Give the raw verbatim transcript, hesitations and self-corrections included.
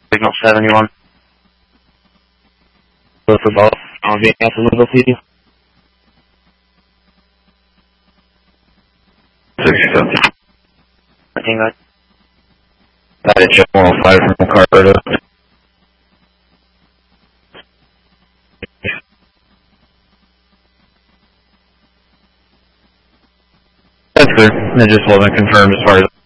Signal seventy-one. Look for both. I'll be at the level to you. sixty-seven. Nothing good. I had check one oh five from Carter. That's clear. I just wasn't confirmed as far as